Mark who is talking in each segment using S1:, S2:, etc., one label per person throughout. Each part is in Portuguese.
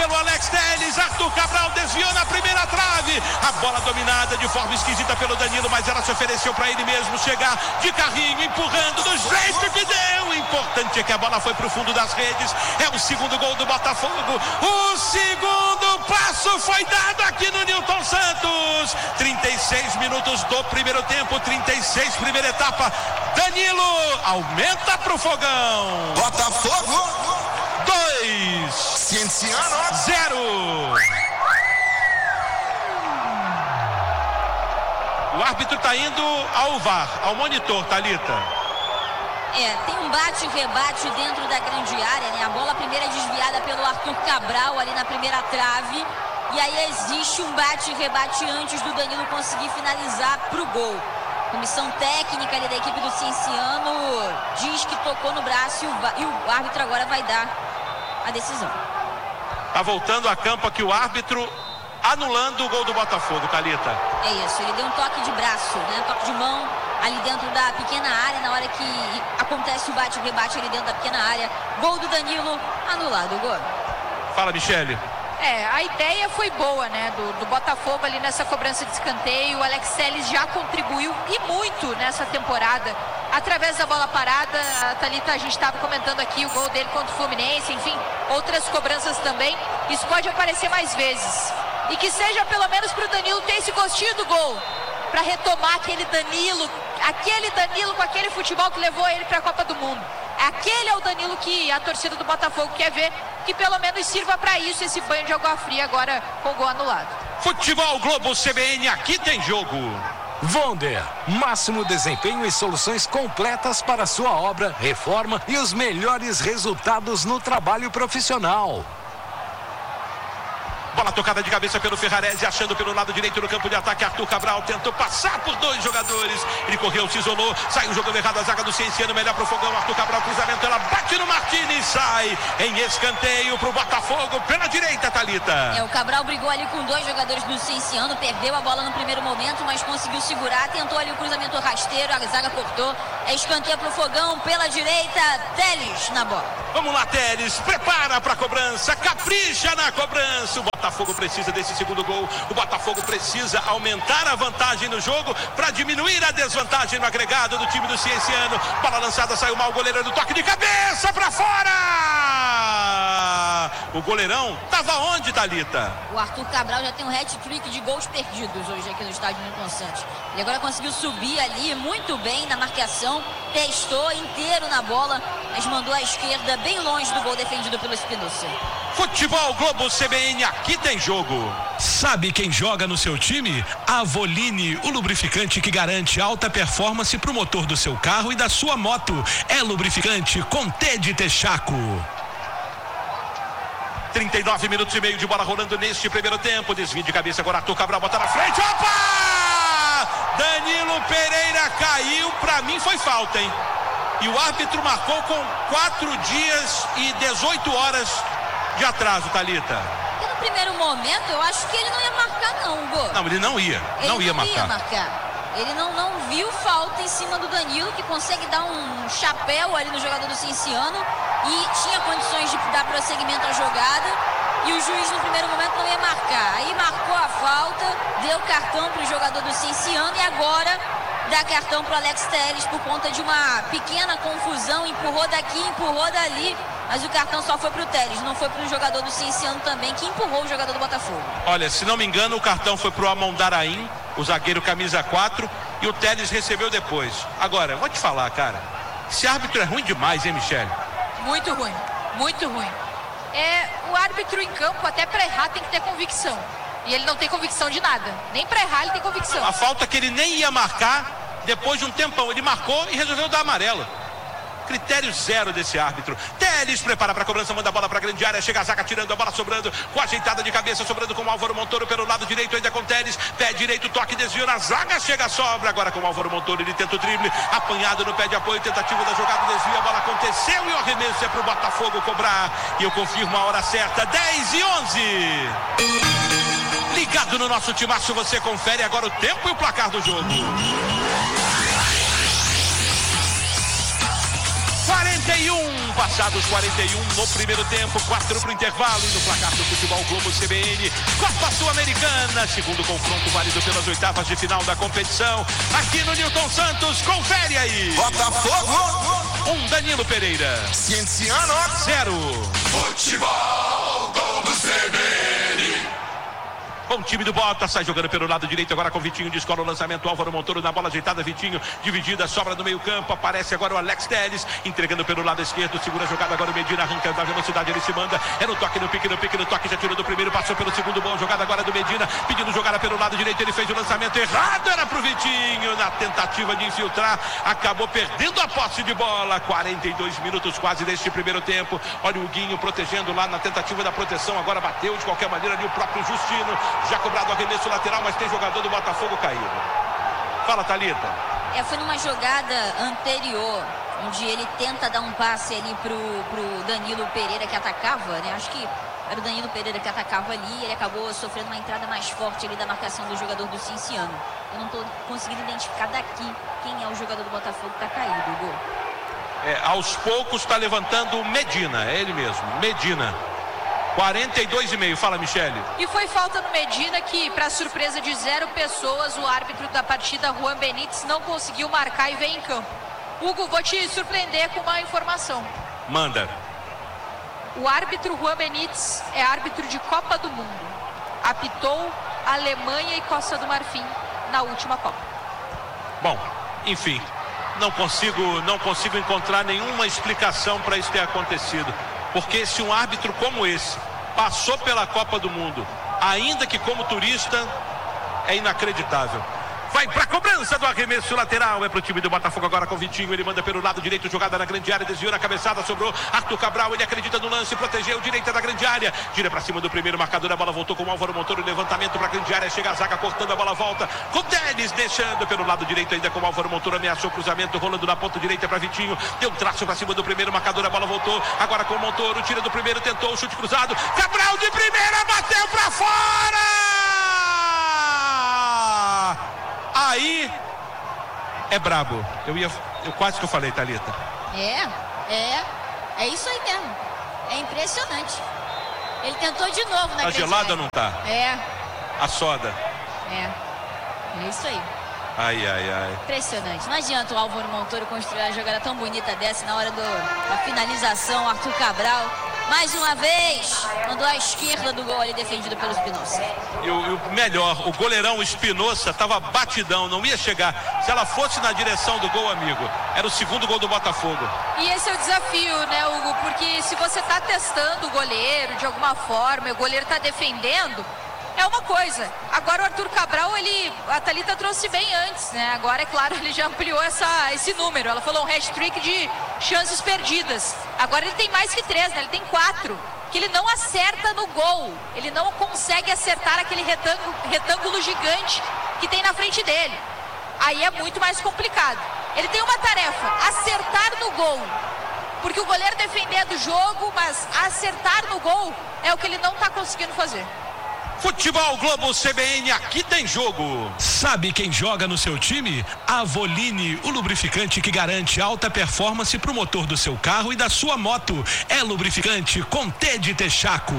S1: pelo Alex Telles. Arthur Cabral desviou na primeira trave. A bola dominada de forma esquisita pelo Danilo, mas ela se ofereceu para ele mesmo chegar de carrinho, empurrando do jeito que deu. O importante é que a bola foi para o fundo das redes. É o segundo gol do Botafogo. O segundo passo foi dado aqui no Nilton Santos. 36 minutos do primeiro tempo, 36 primeira etapa. Danilo aumenta pro fogão.
S2: Botafogo
S1: 2,
S2: Cienciano
S1: 0. O árbitro tá indo ao VAR, ao monitor, Thalita.
S3: Tem um bate-rebate dentro da grande área, né? A bola primeira é desviada pelo Arthur Cabral ali na primeira trave. E aí existe um bate-rebate antes do Danilo conseguir finalizar pro gol. Comissão técnica ali da equipe do Cienciano diz que tocou no braço e o árbitro agora vai dar a decisão.
S1: Tá voltando a campo aqui o árbitro, anulando o gol do Botafogo, Thalita.
S3: É isso, ele deu um toque de braço, né? Toque de mão ali dentro da pequena área, na hora que acontece o bate-rebate ali dentro da pequena área. Gol do Danilo, anulado o gol.
S1: Fala, Michele.
S4: A ideia foi boa, né, do Botafogo ali nessa cobrança de escanteio. O Alex Telles já contribuiu e muito nessa temporada através da bola parada. A Thalita, a gente estava comentando aqui o gol dele contra o Fluminense, enfim, outras cobranças também. Isso pode aparecer mais vezes. E que seja pelo menos para o Danilo ter esse gostinho do gol, para retomar aquele Danilo com aquele futebol que levou ele para a Copa do Mundo. Aquele é o Danilo que a torcida do Botafogo quer ver, que pelo menos sirva para isso, esse banho de água fria agora com o gol anulado.
S1: Futebol Globo CBN, aqui tem jogo.
S5: Wonder, máximo desempenho e soluções completas para sua obra, reforma e os melhores resultados no trabalho profissional.
S1: Bola tocada de cabeça pelo Ferrarese, achando pelo lado direito no campo de ataque. Arthur Cabral tentou passar por dois jogadores. Ele correu, se isolou, saiu jogando errado a zaga do Cienciano, melhor pro fogão. Arthur Cabral, cruzamento, ela bate no Martins, sai em escanteio pro Botafogo pela direita, Thalita.
S3: O Cabral brigou ali com dois jogadores do Cienciano, perdeu a bola no primeiro momento, mas conseguiu segurar, tentou ali o cruzamento rasteiro, a zaga cortou. É escanteio pro fogão pela direita, Telles na bola.
S1: Vamos lá, Telles, prepara pra cobrança, capricha na cobrança. O Botafogo precisa desse segundo gol. O Botafogo precisa aumentar a vantagem no jogo para diminuir a desvantagem no agregado do time do Cienciano. Bola lançada, saiu mal o goleiro do toque de cabeça para fora. O goleirão tava onde, Thalita?
S3: O Arthur Cabral já tem um hat-trick de gols perdidos hoje aqui no estádio Nilton Santos. Ele agora conseguiu subir ali muito bem na marcação, testou inteiro na bola, mas mandou à esquerda bem longe do gol defendido pelo Espinosa.
S1: Futebol Globo CBN, aqui tem jogo.
S6: Sabe quem joga no seu time? Avoline, o lubrificante que garante alta performance para o motor do seu carro e da sua moto. É lubrificante com T de Texaco.
S1: 39 minutos e meio de bola rolando neste primeiro tempo. Desvio de cabeça, agora Arthur Cabral bota na frente. Opa! Danilo Pereira caiu, pra mim foi falta, hein? E o árbitro marcou com 4 dias e 18 horas de atraso, Thalita.
S3: E no primeiro momento eu acho que ele não ia marcar não, Hugo.
S1: Não, ele não ia. Não ia marcar.
S3: Ele não viu falta em cima do Danilo, que consegue dar um chapéu ali no jogador do Cienciano e tinha condições de dar prosseguimento à jogada. E o juiz no primeiro momento não ia marcar. Aí marcou a falta, deu cartão para o jogador do Cienciano e agora dá cartão para o Alex Telles por conta de uma pequena confusão. Empurrou daqui, empurrou dali. Mas o cartão só foi pro Telles, não foi pro jogador do Cienciano também, que empurrou o jogador do Botafogo.
S1: Olha, se não me engano, o cartão foi pro Amondaraim, o zagueiro camisa 4, e o Telles recebeu depois. Agora, vou te falar, cara, esse árbitro é ruim demais, hein, Michele?
S4: Muito ruim, muito ruim. O árbitro em campo, até pra errar, tem que ter convicção. E ele não tem convicção de nada. Nem pra errar ele tem convicção.
S1: A falta que ele nem ia marcar, depois de um tempão, ele marcou e resolveu dar amarelo. Critério zero desse árbitro. Telles prepara para a cobrança, manda a bola para a grande área, chega a zaga tirando a bola, sobrando com a ajeitada de cabeça, sobrando com o Álvaro Montoro pelo lado direito, ainda com Telles, pé direito, toque, desvio na zaga, chega a sobra, agora com o Álvaro Montoro, ele tenta o drible, apanhado no pé de apoio, tentativa da jogada, desvio, a bola aconteceu e o arremesso é para o Botafogo cobrar, e eu confirmo a hora certa, 10:11. Ligado no nosso timaço, você confere agora o tempo e o placar do jogo. 41 passados 41 no primeiro tempo, 4 para o intervalo. E no placar do Futebol Globo CBN, Copa Sul-Americana, segundo confronto válido pelas oitavas de final da competição. Aqui no Newton Santos, confere aí.
S2: Botafogo
S1: 1, Danilo Pereira.
S2: Cienciano
S1: 0.
S2: Futebol Globo CBN.
S1: Com o time do Bota, sai jogando pelo lado direito agora com o Vitinho, descola o lançamento, Álvaro Montoro na bola ajeitada, Vitinho, dividida, sobra no meio campo, aparece agora o Alex Telles, entregando pelo lado esquerdo, segura a jogada agora o Medina, arranca da velocidade, ele se manda, é no toque, no pique, já tirou do primeiro, passou pelo segundo, boa jogada agora do Medina, pedindo jogada pelo lado direito, ele fez o lançamento errado, era pro Vitinho, na tentativa de infiltrar, acabou perdendo a posse de bola, 42 minutos quase deste primeiro tempo, olha o Guinho protegendo lá na tentativa da proteção, agora bateu de qualquer maneira ali o próprio Justino, já cobrado o arremesso lateral, mas tem jogador do Botafogo caído. Fala, Thalita.
S3: Foi numa jogada anterior, onde ele tenta dar um passe ali pro Danilo Pereira que atacava, né? Acho que era o Danilo Pereira que atacava ali, ele acabou sofrendo uma entrada mais forte ali da marcação do jogador do Cienciano. Eu não estou conseguindo identificar daqui quem é o jogador do Botafogo que está caído, Hugo.
S1: Aos poucos está levantando o Medina, é ele mesmo, Medina. 42,5, fala, Michele.
S4: E foi falta no Medina que, para surpresa de 0 pessoas, o árbitro da partida, Juan Benítez, não conseguiu marcar e veio em campo. Hugo, vou te surpreender com uma informação.
S1: Manda.
S4: O árbitro Juan Benítez é árbitro de Copa do Mundo. Apitou Alemanha e Costa do Marfim na última Copa.
S1: Bom, enfim, não consigo encontrar nenhuma explicação para isso ter acontecido. Porque se um árbitro como esse passou pela Copa do Mundo, ainda que como turista, é inacreditável. Vai pra cobrança do arremesso lateral, é pro time do Botafogo agora com o Vitinho, ele manda pelo lado direito, jogada na grande área, desviou na cabeçada, sobrou Arthur Cabral, ele acredita no lance, protegeu, direita da grande área, gira pra cima do primeiro marcador, a bola voltou com o Álvaro Montoro, levantamento pra grande área, chega a zaga cortando, a bola volta, com o Telles deixando pelo lado direito ainda com o Álvaro Montoro, ameaçou o cruzamento, rolando na ponta direita pra Vitinho, deu um traço pra cima do primeiro marcador, a bola voltou, agora com o Montoro, tira do primeiro, tentou o chute cruzado, Cabral de primeira, bateu pra fora! Aí é brabo. Eu quase que eu falei, Thalita.
S3: É isso aí mesmo. É impressionante. Ele tentou de novo na
S1: Tá gelada ou não tá? A soda.
S3: É isso aí.
S1: Ai.
S3: Impressionante. Não adianta o Álvaro Montoro construir uma jogada tão bonita dessa na hora da finalização. Arthur Cabral, mais uma vez, mandou à esquerda do gol ali, defendido pelo Espinosa.
S1: E o melhor, o goleirão Espinosa estava batidão, não ia chegar. Se ela fosse na direção do gol, amigo, era o segundo gol do Botafogo.
S4: E esse é o desafio, né, Hugo? Porque se você está testando o goleiro de alguma forma, e o goleiro está defendendo, é uma coisa. Agora o Arthur Cabral, a Thalita trouxe bem antes, né? Agora, é claro, ele já ampliou esse número. Ela falou um hat-trick de chances perdidas. Agora ele tem mais que 3, né? Ele tem 4. Que ele não acerta no gol. Ele não consegue acertar aquele retângulo gigante que tem na frente dele. Aí é muito mais complicado. Ele tem uma tarefa, acertar no gol. Porque o goleiro defender do jogo, mas acertar no gol é o que ele não está conseguindo fazer.
S1: Futebol Globo CBN, aqui tem jogo.
S6: Sabe quem joga no seu time? Avoline, o lubrificante que garante alta performance pro motor do seu carro e da sua moto. É lubrificante com T de Texaco.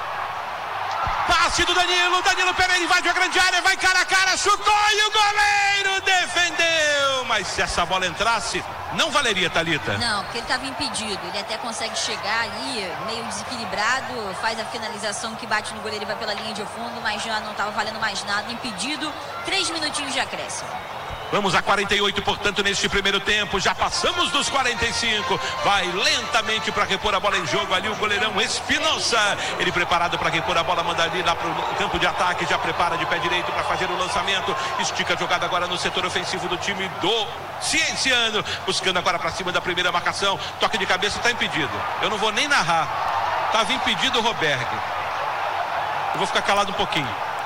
S1: Passe do Danilo Pereira invade a grande área, vai cara a cara, chutou e o goleiro defendeu. Mas se essa bola entrasse, não valeria, Thalita?
S3: Não, porque ele estava impedido. Ele até consegue chegar ali, meio desequilibrado, faz a finalização que bate no goleiro e vai pela linha de fundo, mas já não estava valendo mais nada, impedido. 3 minutinhos de acréscimo.
S1: Vamos a 48, portanto, neste primeiro tempo. Já passamos dos 45. Vai lentamente para repor a bola em jogo. Ali o goleirão Espinosa. Ele preparado para repor a bola. Manda ali lá para o campo de ataque. Já prepara de pé direito para fazer o lançamento. Estica a jogada agora no setor ofensivo do time do Cienciano. Buscando agora para cima da primeira marcação. Toque de cabeça, está impedido. Eu não vou nem narrar. Estava impedido o Roberg. Eu vou ficar calado um pouquinho.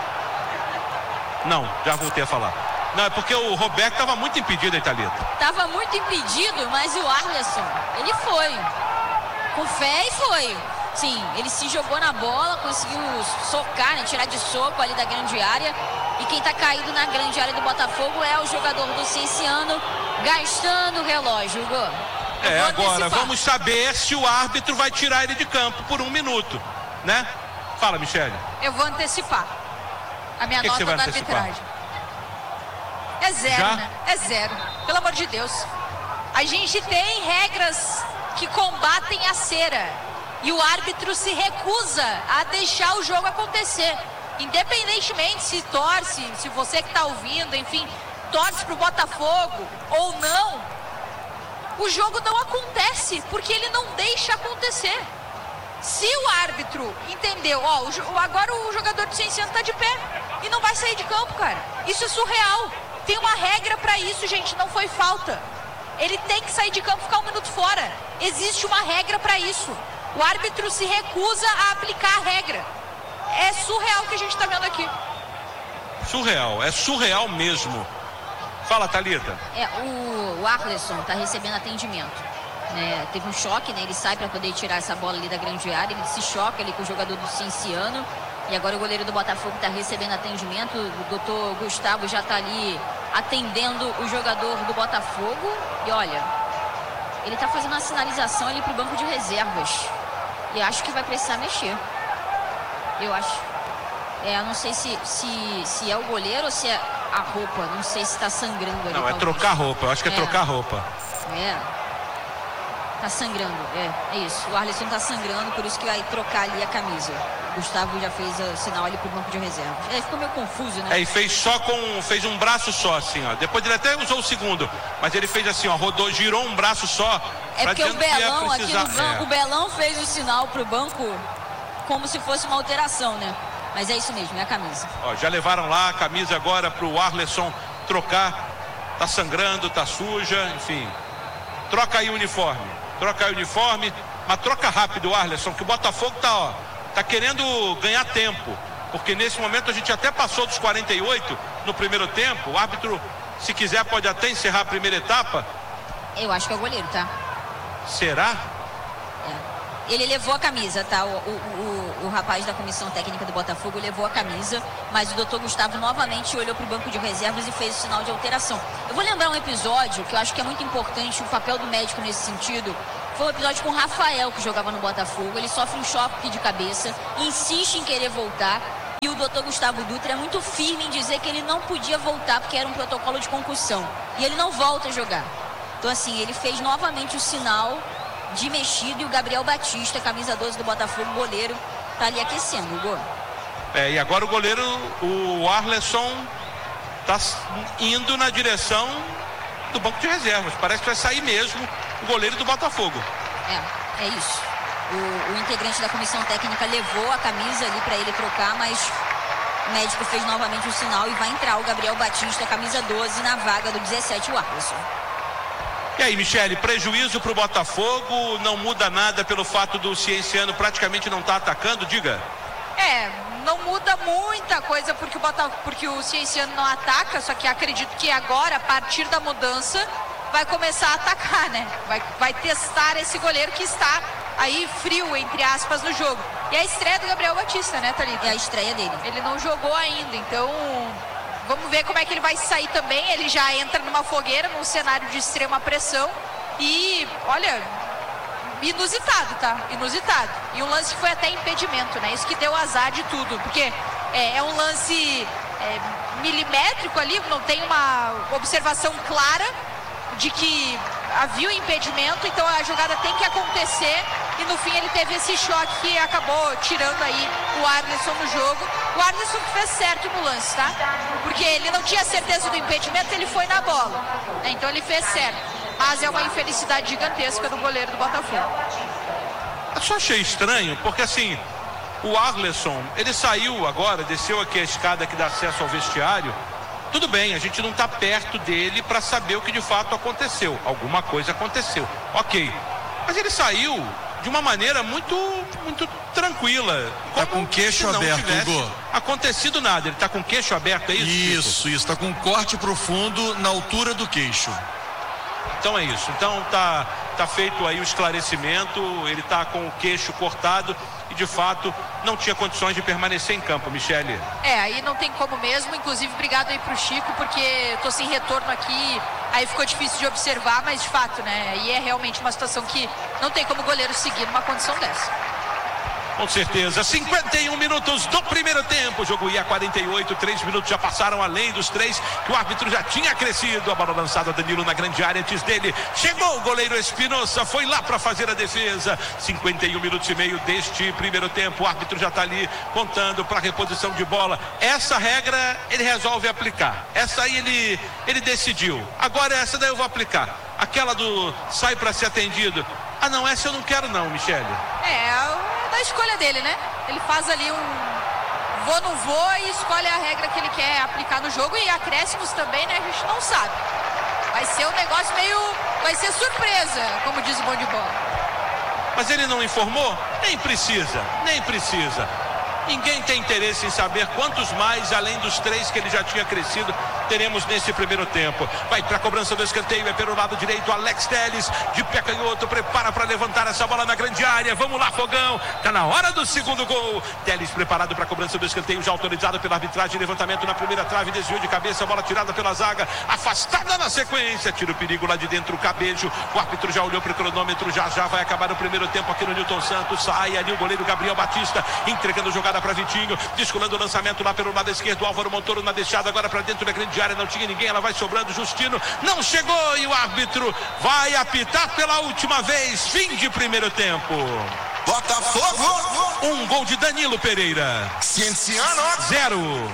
S1: Não, já voltei a falar. Não, é porque o Roberto estava muito impedido, hein, Thalita?
S3: Estava muito impedido, mas o Arleson, ele foi. Com fé e foi. Sim, ele se jogou na bola, conseguiu socar, né, tirar de soco ali da grande área. E quem está caído na grande área do Botafogo é o jogador do Cienciano, gastando o relógio, Hugo.
S1: Agora vamos saber se o árbitro vai tirar ele de campo por 1 minuto, né? Fala, Michele.
S4: Eu vou antecipar a minha nota da arbitragem. É zero,
S1: Já?
S4: né? É zero. Pelo amor de Deus. A gente tem regras que combatem a cera. E o árbitro se recusa a deixar o jogo acontecer. Independentemente se torce, se você que está ouvindo, enfim, torce pro Botafogo ou não, o jogo não acontece, porque ele não deixa acontecer. Se o árbitro entendeu, agora o jogador do Cienciano tá de pé e não vai sair de campo, cara. Isso é surreal. Tem uma regra para isso, gente, não foi falta. Ele tem que sair de campo e ficar 1 minuto fora. Existe uma regra para isso. O árbitro se recusa a aplicar a regra. É surreal o que a gente está vendo aqui.
S1: Surreal, é surreal mesmo. Fala, Thalita.
S3: O Arleson está recebendo atendimento. Né? Teve um choque, né? Ele sai para poder tirar essa bola ali da grande área. Ele se choca ali com o jogador do Cienciano. E agora o goleiro do Botafogo está recebendo atendimento. O doutor Gustavo já está ali atendendo o jogador do Botafogo. E olha, ele está fazendo uma sinalização ali para o banco de reservas. E acho que vai precisar mexer. Eu acho. Eu não sei se é o goleiro ou se é a roupa. Não sei se está sangrando ali.
S1: Não, é trocar roupa. Eu acho que é trocar roupa.
S3: Tá sangrando, é isso. O Arleson tá sangrando, por isso que vai trocar ali a camisa. O Gustavo já fez o sinal ali pro banco de reserva. Ficou meio confuso, né?
S1: E fez um braço só, assim, ó. Depois ele até usou o segundo, mas ele fez assim, ó, rodou, girou um braço só.
S3: Porque o Belão aqui no banco, o Belão fez o sinal pro banco como se fosse uma alteração, né? Mas é isso mesmo, é a camisa.
S1: Ó, já levaram lá a camisa agora pro Arleson trocar. Tá sangrando, tá suja, enfim. Troca aí o uniforme. Mas troca rápido o Arleson, que o Botafogo tá querendo ganhar tempo, porque nesse momento a gente até passou dos 48 no primeiro tempo. O árbitro, se quiser, pode até encerrar a primeira etapa.
S3: Eu acho que é o goleiro, tá?
S1: Será?
S3: Ele levou a camisa, tá? O rapaz da comissão técnica do Botafogo levou a camisa, mas o doutor Gustavo novamente olhou para o banco de reservas e fez o sinal de alteração. Eu vou lembrar um episódio que eu acho que é muito importante, o papel do médico nesse sentido. Foi um episódio com o Rafael, que jogava no Botafogo. Ele sofre um choque de cabeça, insiste em querer voltar. E o doutor Gustavo Dutra é muito firme em dizer que ele não podia voltar porque era um protocolo de concussão. E ele não volta a jogar. Então, assim, ele fez novamente o sinal de mexido, e o Gabriel Batista, camisa 12 do Botafogo, goleiro, tá ali aquecendo o gol.
S1: E agora o goleiro, o Arleson, tá indo na direção do banco de reservas. Parece que vai sair mesmo o goleiro do Botafogo.
S3: É isso. O integrante da comissão técnica levou a camisa ali para ele trocar, mas o médico fez novamente o sinal e vai entrar o Gabriel Batista, camisa 12, na vaga do 17, o Arleson.
S1: E aí, Michele, prejuízo para o Botafogo, não muda nada pelo fato do Cienciano praticamente não estar atacando, diga?
S4: Não muda muita coisa porque o Cienciano não ataca, só que acredito que agora, a partir da mudança, vai começar a atacar, né? Vai testar esse goleiro que está aí frio, entre aspas, no jogo. E a estreia do Gabriel Batista, né, Thalita?
S3: É a estreia dele.
S4: Ele não jogou ainda, então vamos ver como é que ele vai sair também. Ele já entra numa fogueira, num cenário de extrema pressão. E, olha, inusitado, tá? Inusitado. E um lance que foi até impedimento, né? Isso que deu azar de tudo. Porque é um lance milimétrico ali, não tem uma observação clara de que havia um impedimento, então a jogada tem que acontecer. E no fim ele teve esse choque que acabou tirando aí o Arleson no jogo. O Arleson fez certo no lance, tá? Porque ele não tinha certeza do impedimento, ele foi na bola, né? Então ele fez certo. Mas é uma infelicidade gigantesca do goleiro do Botafogo.
S1: Eu só achei estranho, porque assim, o Arleson, ele saiu agora, desceu aqui a escada que dá acesso ao vestiário. Tudo bem, a gente não está perto dele para saber o que de fato aconteceu. Alguma coisa aconteceu, ok. Mas ele saiu de uma maneira muito tranquila.
S7: Tá com o queixo aberto, Hugo.
S1: Acontecido nada, ele tá com o queixo aberto, é isso?
S7: Isso, tá com um corte profundo na altura do queixo.
S1: Então é isso, então tá Tá feito aí o esclarecimento, ele tá com o queixo cortado e de fato não tinha condições de permanecer em campo, Michele.
S4: Aí não tem como mesmo, inclusive obrigado aí pro Chico, porque tô sem retorno aqui, aí ficou difícil de observar, mas de fato, né, e é realmente uma situação que não tem como o goleiro seguir numa condição dessa.
S1: Com certeza, 51 minutos do primeiro tempo, o jogo ia a 48, 3 minutos já passaram além dos 3 que o árbitro já tinha acrescido. A bola lançada, Danilo na grande área, antes dele chegou o goleiro Espinosa, foi lá para fazer a defesa. 51 minutos e meio deste primeiro tempo, o árbitro já está ali contando para reposição de bola. Essa regra ele resolve aplicar, essa aí ele decidiu, agora essa daí eu vou aplicar, aquela do sai para ser atendido. Ah não, essa eu não quero não, Michele.
S4: Da escolha dele, né? Ele faz ali vou, não vou e escolhe a regra que ele quer aplicar no jogo, e acréscimos também, né? A gente não sabe. Vai ser um negócio vai ser surpresa, como diz o bom de bola.
S1: Mas ele não informou? Nem precisa. Ninguém tem interesse em saber quantos mais, além dos 3 que ele já tinha crescido, teremos nesse primeiro tempo. Vai para a cobrança do escanteio, é pelo lado direito, Alex Telles, de pé canhoto, prepara para levantar essa bola na grande área. Vamos lá, Fogão, tá na hora do segundo gol. Telles preparado para a cobrança do escanteio, já autorizado pela arbitragem, levantamento na primeira trave, desviou de cabeça, bola tirada pela zaga, afastada na sequência, tira o perigo lá de dentro, o Cabejo. O árbitro já olhou para o cronômetro, já vai acabar o primeiro tempo aqui no Newton Santos. Sai ali o goleiro Gabriel Batista, entregando a jogada para Vitinho, descolando o lançamento lá pelo lado esquerdo, Álvaro Montoro na deixada, agora para dentro da grande área, não tinha ninguém, ela vai sobrando, Justino não chegou e o árbitro vai apitar pela última vez. Fim de primeiro tempo.
S2: Botafogo!
S1: Um gol de Danilo Pereira.
S2: Cienciano!
S1: 0.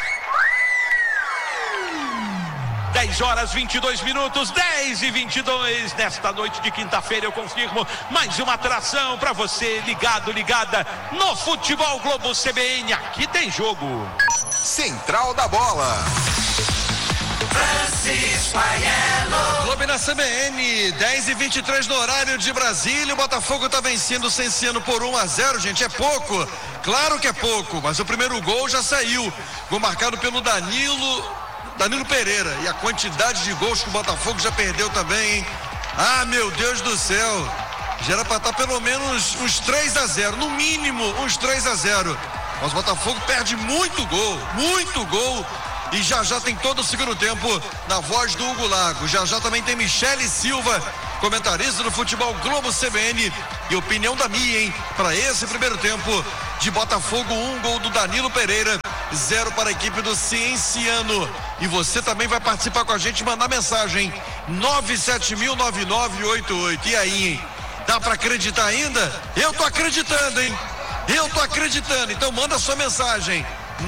S1: 10 horas 22 minutos, 10:22 nesta noite de quinta-feira. Eu confirmo mais uma atração para você ligada no Futebol Globo CBN. Aqui tem jogo.
S2: Central da Bola. Francisco Aiello.
S7: Globo na CBN, 10:23 no horário de Brasília. O Botafogo tá vencendo o Cienciano por 1-0, gente. É pouco, claro que é pouco, mas o primeiro gol já saiu. Gol marcado pelo Danilo Pereira. E a quantidade de gols que o Botafogo já perdeu também, hein? Ah, meu Deus do céu. Já era pra estar pelo menos uns 3-0, no mínimo uns 3-0. Mas o Botafogo perde muito gol. E já tem todo o segundo tempo na voz do Hugo Lago. Já também tem Michele Silva, comentarista do Futebol Globo CBN. E opinião da minha, hein? Para esse primeiro tempo de Botafogo, 1 gol do Danilo Pereira, 0 para a equipe do Cienciano. E você também vai participar com a gente, mandar mensagem, 970009988. E aí, hein? Dá para acreditar ainda? Eu tô acreditando, hein? Então manda sua mensagem,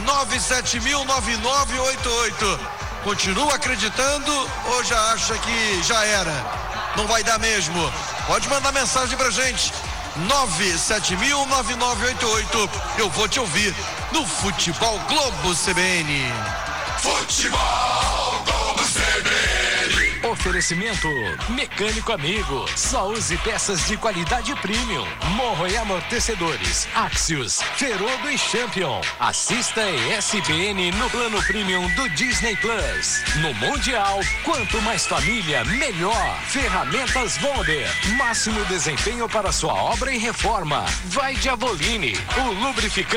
S7: 970009988. Continua acreditando ou já acha que já era? Não vai dar mesmo? Pode mandar mensagem pra gente, 970009988. Eu vou te ouvir no Futebol Globo CBN.
S2: Futebol Globo CBN.
S5: Oferecimento Mecânico Amigo. Só use peças de qualidade premium. Morro e amortecedores. Axios, Ferodo e Champion. Assista ESPN no plano premium do Disney Plus. No Mundial, quanto mais família, melhor. Ferramentas Bonder. Máximo desempenho para sua obra e reforma. Vai de Avoline, o lubrificante